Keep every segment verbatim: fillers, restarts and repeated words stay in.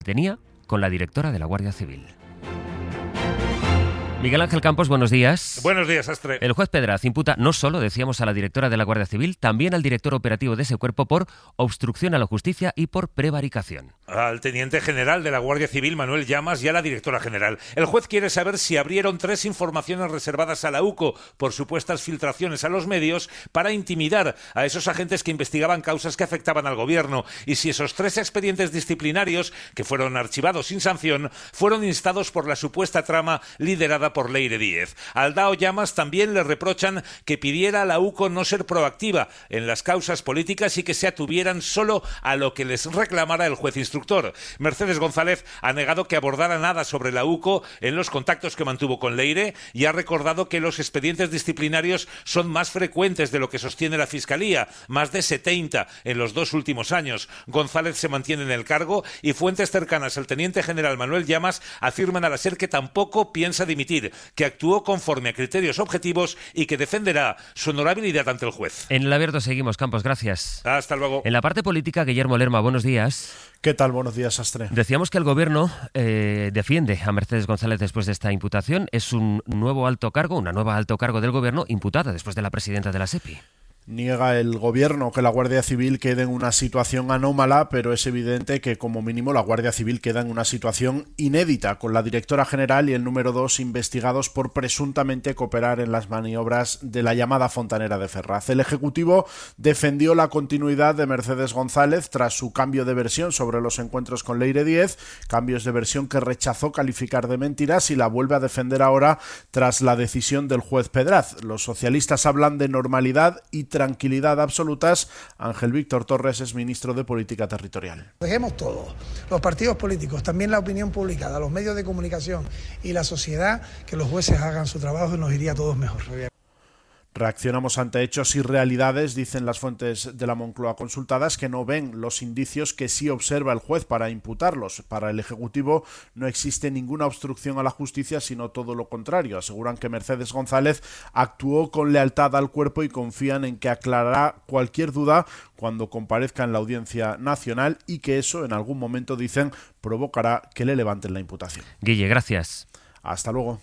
tenía con la directora de la Guardia Civil. Miguel Ángel Campos, buenos días. Buenos días, Astre. El juez Pedraz imputa no solo, decíamos, a la directora de la Guardia Civil, también al director operativo de ese cuerpo por obstrucción a la justicia y por prevaricación. Al teniente general de la Guardia Civil, Manuel Llamas, y a la directora general. El juez quiere saber si abrieron tres informaciones reservadas a la U C O por supuestas filtraciones a los medios para intimidar a esos agentes que investigaban causas que afectaban al gobierno y si esos tres expedientes disciplinarios, que fueron archivados sin sanción, fueron instados por la supuesta trama liderada por Leire Díez. Al D A O Llamas también le reprochan que pidiera a la U C O no ser proactiva en las causas políticas y que se atuvieran solo a lo que les reclamara el juez instructor. Mercedes González ha negado que abordara nada sobre la U C O en los contactos que mantuvo con Leire y ha recordado que los expedientes disciplinarios son más frecuentes de lo que sostiene la Fiscalía, más de setenta en los dos últimos años. González se mantiene en el cargo y fuentes cercanas al teniente general Manuel Llamas afirman a la SER que tampoco piensa dimitir, que actuó conforme a criterios objetivos y que defenderá su honorabilidad ante el juez. En el Abierto seguimos, Campos, gracias. Hasta luego. En la parte política, Guillermo Lerma, buenos días. ¿Qué tal? Buenos días, Astre. Decíamos que el Gobierno eh, defiende a Mercedes González después de esta imputación. Es un nuevo alto cargo, una nueva alto cargo del Gobierno imputada después de la presidenta de la SEPI. Niega el Gobierno que la Guardia Civil quede en una situación anómala, pero es evidente que como mínimo la Guardia Civil queda en una situación inédita, con la directora general y el número dos investigados por presuntamente cooperar en las maniobras de la llamada Fontanera de Ferraz. El Ejecutivo defendió la continuidad de Mercedes González tras su cambio de versión sobre los encuentros con Leire Díez, cambios de versión que rechazó calificar de mentiras y la vuelve a defender ahora tras la decisión del juez Pedraz. Los socialistas hablan de normalidad y tranquilidad absolutas. Ángel Víctor Torres es ministro de Política Territorial. Dejemos todo, los partidos políticos, también la opinión pública, los medios de comunicación y la sociedad, que los jueces hagan su trabajo y nos iría a todos mejor. Reaccionamos ante hechos y realidades, dicen las fuentes de la Moncloa consultadas, que no ven los indicios que sí observa el juez para imputarlos. Para el Ejecutivo no existe ninguna obstrucción a la justicia, sino todo lo contrario. Aseguran que Mercedes González actuó con lealtad al cuerpo y confían en que aclarará cualquier duda cuando comparezca en la Audiencia Nacional y que eso, en algún momento, dicen, provocará que le levanten la imputación. Guille, gracias. Hasta luego.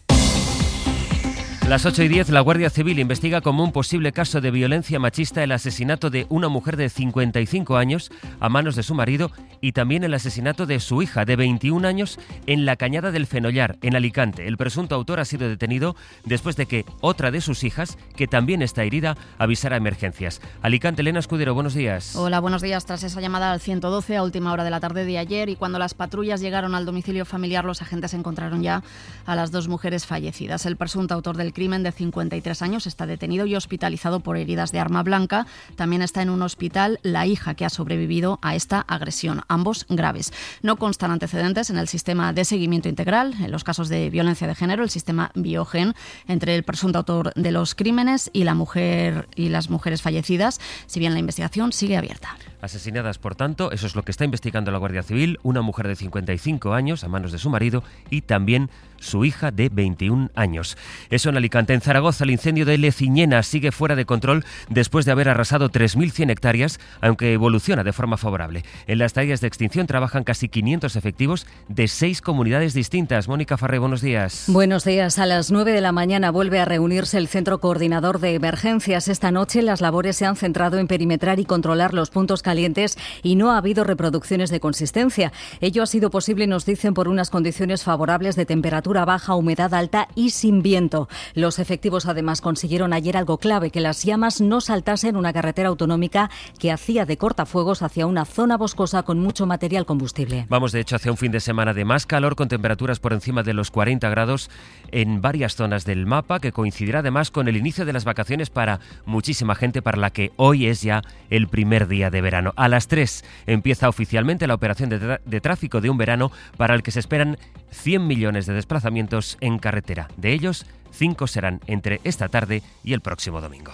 Las ocho y diez, la Guardia Civil investiga como un posible caso de violencia machista el asesinato de una mujer de cincuenta y cinco años a manos de su marido y también el asesinato de su hija de veintiún años en la Cañada del Fenollar, en Alicante. El presunto autor ha sido detenido después de que otra de sus hijas, que también está herida, avisara a emergencias. Alicante, Elena Escudero, buenos días. Hola, buenos días. Tras esa llamada al ciento doce a última hora de la tarde de ayer y cuando las patrullas llegaron al domicilio familiar, los agentes encontraron ya a las dos mujeres fallecidas. El presunto autor del crimen, de cincuenta y tres años, está detenido y hospitalizado por heridas de arma blanca. También está en un hospital la hija que ha sobrevivido a esta agresión, ambos graves. No constan antecedentes en el sistema de seguimiento integral en los casos de violencia de género, el sistema Biogen, entre el presunto autor de los crímenes y la mujer y las mujeres fallecidas, si bien la investigación sigue abierta. Asesinadas, por tanto, eso es lo que está investigando la Guardia Civil, una mujer de cincuenta y cinco años a manos de su marido y también su hija de veintiún años. Eso en Alicante. En Zaragoza, el incendio de Leciñena sigue fuera de control después de haber arrasado tres mil cien hectáreas, aunque evoluciona de forma favorable. En las tareas de extinción trabajan casi quinientos efectivos de seis comunidades distintas. Mónica Farré, buenos días. Buenos días. A las nueve de la mañana vuelve a reunirse el Centro Coordinador de Emergencias. Esta noche las labores se han centrado en perimetrar y controlar los puntos calientes y no ha habido reproducciones de consistencia. Ello ha sido posible, nos dicen, por unas condiciones favorables de temperatura baja, humedad alta y sin viento. Los efectivos además consiguieron ayer algo clave, que las llamas no saltasen una carretera autonómica que hacía de cortafuegos hacia una zona boscosa con mucho material combustible. Vamos de hecho hacia un fin de semana de más calor, con temperaturas por encima de los cuarenta grados en varias zonas del mapa, que coincidirá además con el inicio de las vacaciones para muchísima gente, para la que hoy es ya el primer día de verano. A las tres empieza oficialmente la operación de, tra- de tráfico de un verano para el que se esperan cien millones de desplazamientos en carretera. De ellos, cinco serán entre esta tarde y el próximo domingo.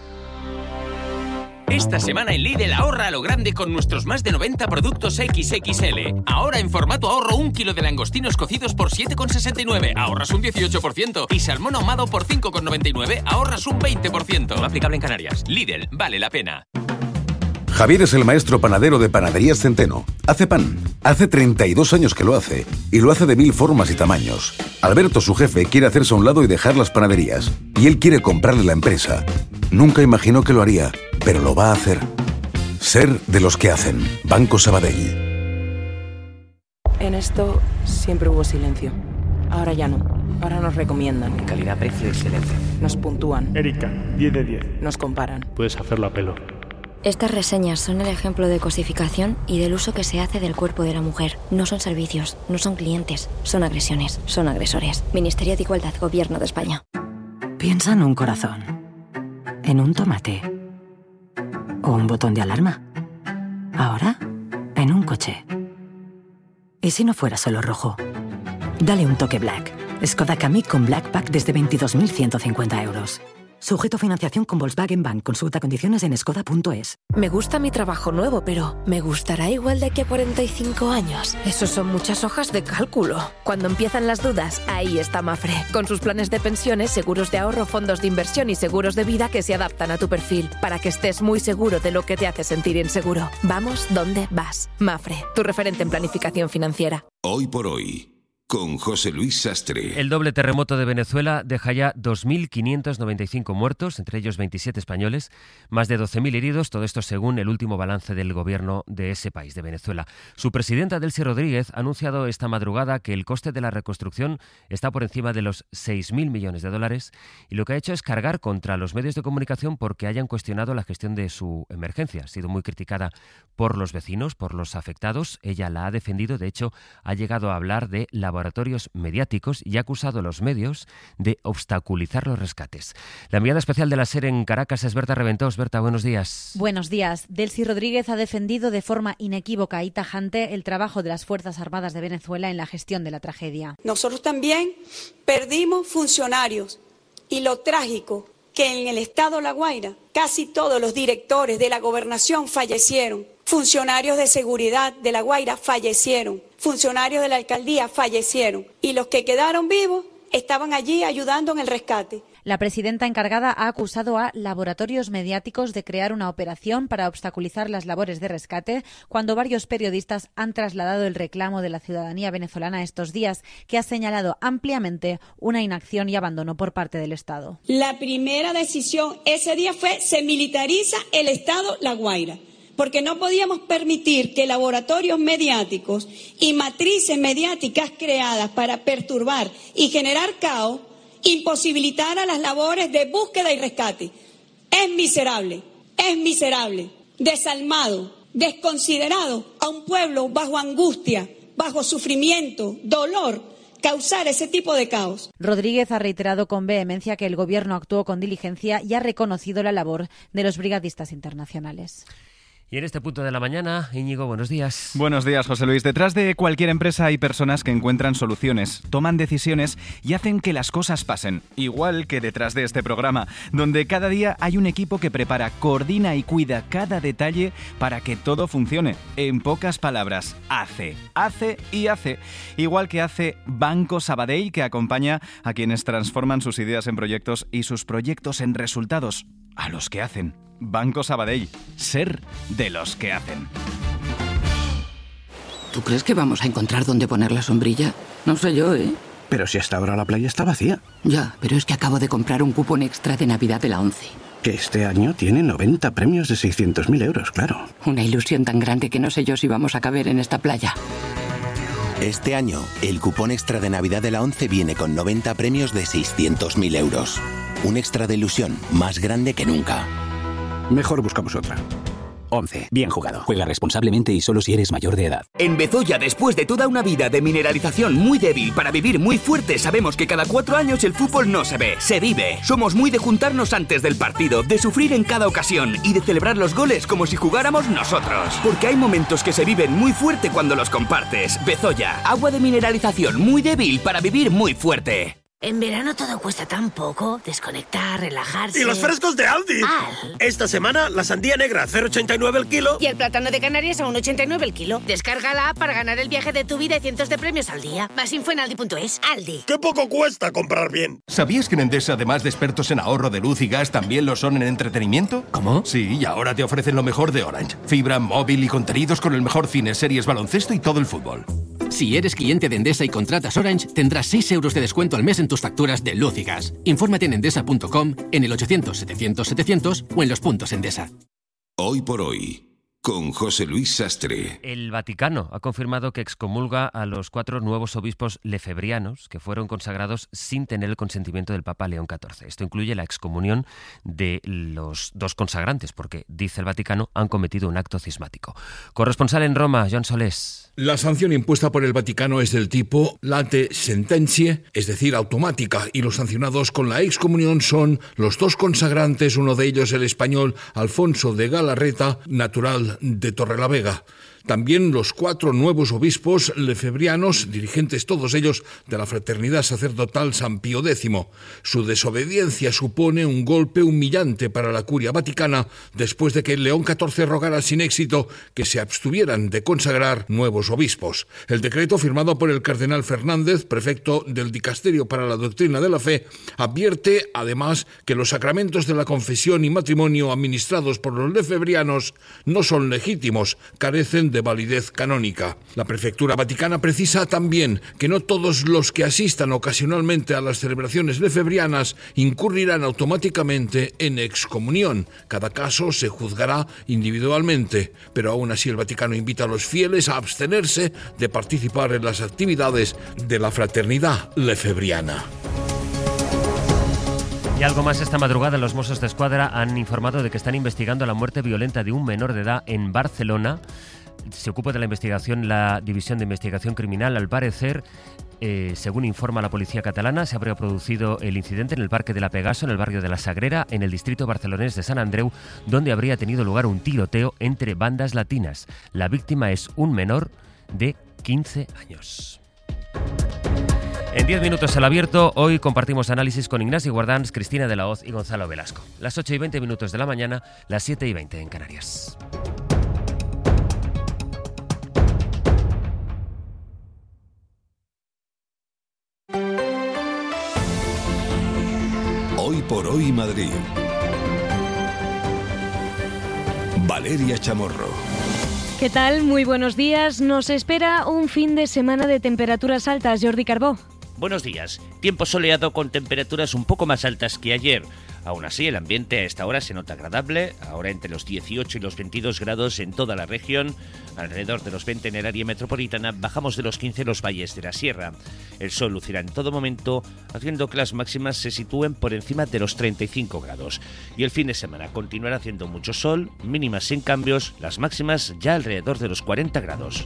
Esta semana en Lidl ahorra a lo grande con nuestros más de noventa productos equis equis ele. Ahora en formato ahorro un kilo de langostinos cocidos por siete con sesenta y nueve, ahorras un dieciocho por ciento. Y salmón ahumado por cinco con noventa y nueve, ahorras un veinte por ciento. No aplicable en Canarias. Lidl, vale la pena. Javier es el maestro panadero de Panaderías Centeno. Hace pan. Hace treinta y dos años que lo hace. Y lo hace de mil formas y tamaños. Alberto, su jefe, quiere hacerse a un lado y dejar las panaderías. Y él quiere comprarle la empresa. Nunca imaginó que lo haría, pero lo va a hacer. Ser de los que hacen. Banco Sabadell. En esto siempre hubo silencio. Ahora ya no. Ahora nos recomiendan. Calidad, precio, excelencia. Nos puntúan. Erika, diez de diez. Nos comparan. Puedes hacerlo a pelo. Estas reseñas son el ejemplo de cosificación y del uso que se hace del cuerpo de la mujer. No son servicios, no son clientes, son agresiones, son agresores. Ministerio de Igualdad, Gobierno de España. Piensa en un corazón, en un tomate o un botón de alarma. Ahora, en un coche. ¿Y si no fuera solo rojo? Dale un toque Black. Skoda Kamiq con Black Pack desde veintidós mil ciento cincuenta euros. Sujeto a financiación con Volkswagen Bank. Consulta condiciones en skoda punto es. Me gusta mi trabajo nuevo, pero ¿me gustará igual de aquí a cuarenta y cinco años? Esos son muchas hojas de cálculo. Cuando empiezan las dudas, ahí está Mafre. Con sus planes de pensiones, seguros de ahorro, fondos de inversión y seguros de vida que se adaptan a tu perfil, para que estés muy seguro de lo que te hace sentir inseguro. Vamos donde vas. Mafre, tu referente en planificación financiera. Hoy por hoy, con José Luis Sastre. El doble terremoto de Venezuela deja ya dos mil quinientos noventa y cinco muertos, entre ellos veintisiete españoles, más de doce mil heridos, todo esto según el último balance del gobierno de ese país, de Venezuela. Su presidenta, Delcy Rodríguez, ha anunciado esta madrugada que el coste de la reconstrucción está por encima de los seis mil millones de dólares y lo que ha hecho es cargar contra los medios de comunicación porque hayan cuestionado la gestión de su emergencia. Ha sido muy criticada por los vecinos, por los afectados. Ella la ha defendido, de hecho, ha llegado a hablar de laboratorios mediáticos y ha acusado a los medios de obstaculizar los rescates. La enviada especial de la SER en Caracas es Berta Reventós. Berta, buenos días. Buenos días. Delcy Rodríguez ha defendido de forma inequívoca y tajante el trabajo de las Fuerzas Armadas de Venezuela en la gestión de la tragedia. Nosotros también perdimos funcionarios y lo trágico que en el estado La Guaira casi todos los directores de la gobernación fallecieron. Funcionarios de seguridad de La Guaira fallecieron, funcionarios de la alcaldía fallecieron y los que quedaron vivos estaban allí ayudando en el rescate. La presidenta encargada ha acusado a laboratorios mediáticos de crear una operación para obstaculizar las labores de rescate, cuando varios periodistas han trasladado el reclamo de la ciudadanía venezolana estos días, que ha señalado ampliamente una inacción y abandono por parte del Estado. La primera decisión ese día fue: se militariza el estado La Guaira, porque no podíamos permitir que laboratorios mediáticos y matrices mediáticas creadas para perturbar y generar caos imposibilitaran las labores de búsqueda y rescate. Es miserable, es miserable, desalmado, desconsiderado a un pueblo bajo angustia, bajo sufrimiento, dolor, causar ese tipo de caos. Rodríguez ha reiterado con vehemencia que el gobierno actuó con diligencia y ha reconocido la labor de los brigadistas internacionales. Y en este punto de la mañana, Íñigo, buenos días. Buenos días, José Luis. Detrás de cualquier empresa hay personas que encuentran soluciones, toman decisiones y hacen que las cosas pasen. Igual que detrás de este programa, donde cada día hay un equipo que prepara, coordina y cuida cada detalle para que todo funcione. En pocas palabras, hace, hace y hace. Igual que hace Banco Sabadell, que acompaña a quienes transforman sus ideas en proyectos y sus proyectos en resultados, a los que hacen. Banco Sabadell, ser de los que hacen. ¿Tú crees que vamos a encontrar dónde poner la sombrilla? No sé yo, ¿eh? Pero si hasta ahora la playa está vacía. Ya, pero es que acabo de comprar un cupón extra de Navidad de la ONCE. Que este año tiene noventa premios de seiscientos mil euros, claro. Una ilusión tan grande que no sé yo si vamos a caber en esta playa. Este año, el cupón extra de Navidad de la ONCE viene con noventa premios de seiscientos mil euros. Un extra de ilusión más grande que nunca. Mejor buscamos otra. once. Bien jugado. Juega responsablemente y solo si eres mayor de edad. En Bezoya, después de toda una vida de mineralización muy débil para vivir muy fuerte, sabemos que cada cuatro años el fútbol no se ve, se vive. Somos muy de juntarnos antes del partido, de sufrir en cada ocasión y de celebrar los goles como si jugáramos nosotros. Porque hay momentos que se viven muy fuerte cuando los compartes. Bezoya, agua de mineralización muy débil para vivir muy fuerte. En verano todo cuesta tan poco. Desconectar, relajarse... ¡Y los frescos de Aldi! Al. Esta semana, la sandía negra a cero coma ochenta y nueve el kilo. Y el plátano de Canarias a uno coma ochenta y nueve el kilo. Descarga la app para ganar el viaje de tu vida y cientos de premios al día. Más info en aldi punto es. Aldi. ¡Qué poco cuesta comprar bien! ¿Sabías que en Endesa, además de expertos en ahorro de luz y gas, también lo son en entretenimiento? ¿Cómo? Sí, y ahora te ofrecen lo mejor de Orange. Fibra, móvil y contenidos con el mejor cine, series, baloncesto y todo el fútbol. Si eres cliente de Endesa y contratas Orange, tendrás seis euros de descuento al mes en tus facturas de luz y gas. Infórmate en endesa punto com, en el ochocientos setecientos setecientos o en los puntos Endesa. Hoy por hoy, con José Luis Sastre. El Vaticano ha confirmado que excomulga a los cuatro nuevos obispos lefebrianos que fueron consagrados sin tener el consentimiento del Papa León catorce. Esto incluye la excomunión de los dos consagrantes, porque, dice el Vaticano, han cometido un acto cismático. Corresponsal en Roma, John Solés. La sanción impuesta por el Vaticano es del tipo late sententiae, es decir, automática, y los sancionados con la excomunión son los dos consagrantes, uno de ellos el español Alfonso de Galarreta, natural de Torrelavega. También los cuatro nuevos obispos lefebrianos, dirigentes todos ellos de la Fraternidad Sacerdotal San Pío X. Su desobediencia supone un golpe humillante para la curia vaticana después de que León catorce rogara sin éxito que se abstuvieran de consagrar nuevos obispos. El decreto, firmado por el cardenal Fernández, prefecto del Dicasterio para la Doctrina de la Fe, advierte además que los sacramentos de la confesión y matrimonio administrados por los lefebrianos no son legítimos, carecen de validez canónica. La Prefectura Vaticana precisa también que no todos los que asistan ocasionalmente a las celebraciones lefebrianas incurrirán automáticamente en excomunión. Cada caso se juzgará individualmente, pero aún así el Vaticano invita a los fieles a abstenerse de participar en las actividades de la fraternidad lefebriana. Y algo más, esta madrugada los Mossos de Escuadra han informado de que están investigando la muerte violenta de un menor de edad en Barcelona. Se ocupa de la investigación la División de Investigación Criminal. Al parecer, eh, según informa la policía catalana, se habría producido el incidente en el Parque de la Pegaso, en el barrio de la Sagrera, en el distrito barcelonés de Sant Andreu, donde habría tenido lugar un tiroteo entre bandas latinas. La víctima es un menor de quince años. En diez minutos al abierto, hoy compartimos análisis con Ignacio Guardans, Cristina de la Hoz y Gonzalo Velasco. Las ocho y veinte minutos de la mañana, las siete y veinte en Canarias. Hoy por hoy Madrid. Valeria Chamorro. ¿Qué tal? Muy buenos días. Nos espera un fin de semana de temperaturas altas. Jordi Carbó. Buenos días. Tiempo soleado con temperaturas un poco más altas que ayer. Aún así, el ambiente a esta hora se nota agradable, ahora entre los dieciocho y los veintidós grados en toda la región, alrededor de los veinte en el área metropolitana, bajamos de los quince en los valles de la sierra. El sol lucirá en todo momento, haciendo que las máximas se sitúen por encima de los treinta y cinco grados. Y el fin de semana continuará haciendo mucho sol, mínimas sin cambios, las máximas ya alrededor de los cuarenta grados.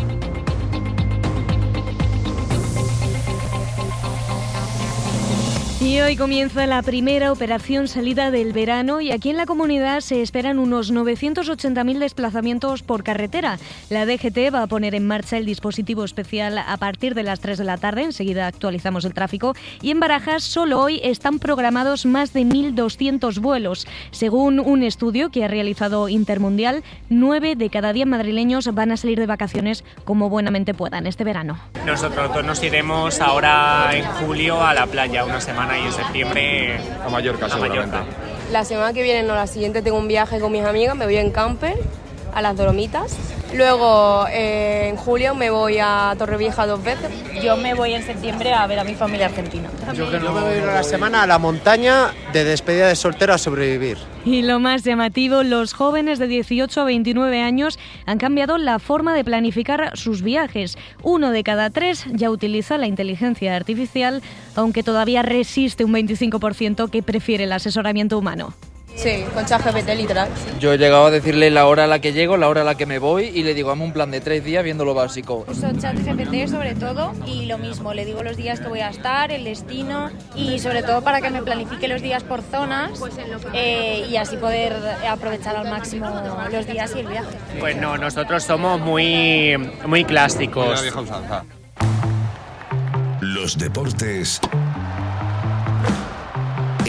Y hoy comienza la primera operación salida del verano y aquí en la comunidad se esperan unos novecientos ochenta mil desplazamientos por carretera. La D G T va a poner en marcha el dispositivo especial a partir de las tres de la tarde, enseguida actualizamos el tráfico, y en Barajas solo hoy están programados más de mil doscientos vuelos. Según un estudio que ha realizado Intermundial, nueve de cada diez madrileños van a salir de vacaciones como buenamente puedan este verano. Nosotros dos nos iremos ahora en julio a la playa, una semana, y en septiembre a Mallorca, a Mallorca. La semana que viene, no, la siguiente tengo un viaje con mis amigas, me voy en camper a las Dolomitas. Luego eh, en julio me voy a Torrevieja dos veces. Yo me voy en septiembre a ver a mi familia argentina. Yo, que no... Yo me voy una semana a la montaña de despedida de soltero a sobrevivir. Y lo más llamativo, los jóvenes de dieciocho a veintinueve años han cambiado la forma de planificar sus viajes. Uno de cada tres ya utiliza la inteligencia artificial, aunque todavía resiste un veinticinco por ciento que prefiere el asesoramiento humano. Sí, con ChatGPT literal. Yo he llegado a decirle la hora a la que llego, la hora a la que me voy y le digo, hazme un plan de tres días viendo lo básico. Uso ChatGPT sobre todo y lo mismo, le digo los días que voy a estar, el destino y sobre todo para que me planifique los días por zonas eh, y así poder aprovechar al máximo los días y el viaje. Pues no, nosotros somos muy, muy clásicos. Los deportes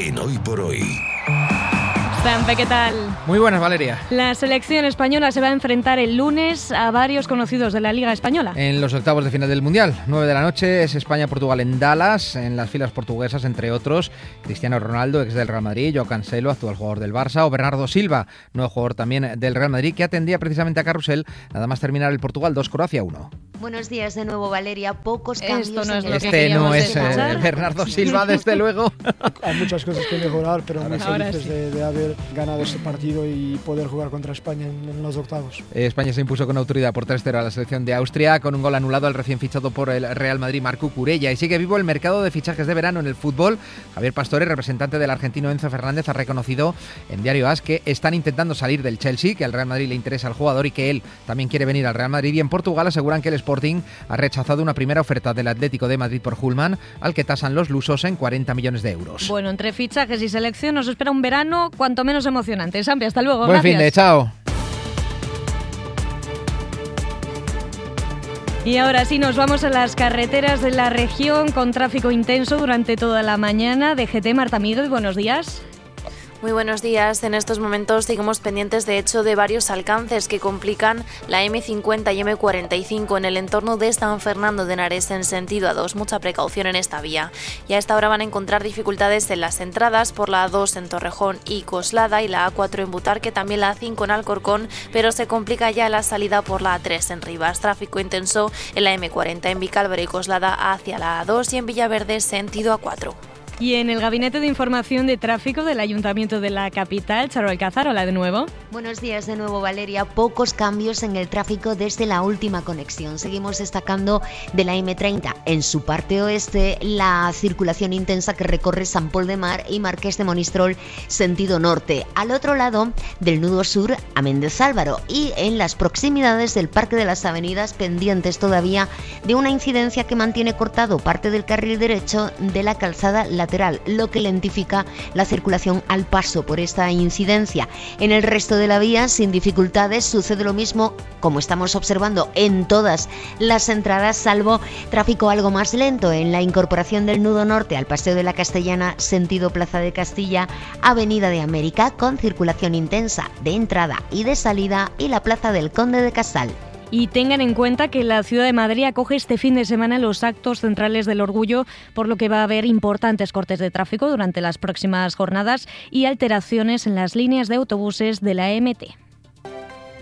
en Hoy por Hoy. Zampe, ¿qué tal? Muy buenas, Valeria. La selección española se va a enfrentar el lunes a varios conocidos de la Liga Española. En los octavos de final del Mundial, nueve de la noche, es España-Portugal en Dallas, en las filas portuguesas, entre otros, Cristiano Ronaldo, ex del Real Madrid, Joao Cancelo, actual jugador del Barça, o Bernardo Silva, nuevo jugador también del Real Madrid, que atendía precisamente a carrusel, nada más terminar el Portugal dos, Croacia uno. Buenos días de nuevo, Valeria. Pocos cambios. Esto no es en lo el... que Este no es escuchar. eh, Bernardo Silva, desde luego. Hay muchas cosas que mejorar, pero muy Ahora felices sí. de, de haber ganado este partido y poder jugar contra España en, en los octavos. España se impuso con autoridad por tres cero a la selección de Austria, con un gol anulado al recién fichado por el Real Madrid, Marco Curella. Y sigue vivo el mercado de fichajes de verano en el fútbol. Javier Pastore, representante del argentino Enzo Fernández, ha reconocido en Diario As que están intentando salir del Chelsea, que al Real Madrid le interesa al jugador y que él también quiere venir al Real Madrid. Y en Portugal aseguran que el Sporting ha rechazado una primera oferta del Atlético de Madrid por Hulman, al que tasan los lusos en cuarenta millones de euros. Bueno, entre fichajes y selección nos espera un verano cuanto menos emocionante. Zampe, hasta luego. Buen Gracias. fin de, chao. Y ahora sí, nos vamos a las carreteras de la región con tráfico intenso durante toda la mañana. D G T, Marta Miguel, buenos días. Muy buenos días. En estos momentos seguimos pendientes, de hecho, de varios alcances que complican la eme cincuenta y eme cuarenta y cinco en el entorno de San Fernando de Henares en sentido A dos. Mucha precaución en esta vía. Y a esta hora van a encontrar dificultades en las entradas por la A dos en Torrejón y Coslada y la A cuatro en Butarque, también la A cinco en Alcorcón, pero se complica ya la salida por la A tres en Rivas. Tráfico intenso en la eme cuarenta en Vicálvaro y Coslada hacia la A dos y en Villaverde sentido A cuatro. Y en el Gabinete de Información de Tráfico del Ayuntamiento de la capital, Charo Alcázar, hola de nuevo. Buenos días de nuevo, Valeria. Pocos cambios en el tráfico desde la última conexión. Seguimos destacando de la eme treinta. En su parte oeste, la circulación intensa que recorre San Pol de Mar y Marqués de Monistrol, sentido norte. Al otro lado del nudo sur a Méndez Álvaro. Y en las proximidades del Parque de las Avenidas, pendientes todavía de una incidencia que mantiene cortado parte del carril derecho de la calzada lateral, lo que lentifica la circulación al paso por esta incidencia. En el resto de la vía, sin dificultades, sucede lo mismo como estamos observando en todas las entradas, salvo tráfico algo más lento en la incorporación del nudo norte al Paseo de la Castellana, sentido Plaza de Castilla, Avenida de América, con circulación intensa de entrada y de salida, y la Plaza del Conde de Casal. Y tengan en cuenta que la ciudad de Madrid acoge este fin de semana los actos centrales del orgullo, por lo que va a haber importantes cortes de tráfico durante las próximas jornadas y alteraciones en las líneas de autobuses de la eme te.